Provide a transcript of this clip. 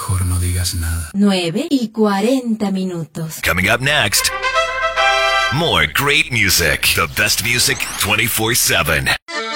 Mejor no digas nada. 9:40. Coming up next, more great music. The best music 24/7.